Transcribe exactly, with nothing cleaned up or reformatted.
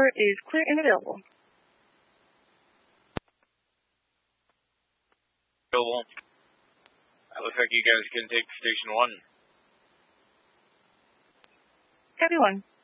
four is clear and available. Available. It looks like you guys can take station one. Copy one.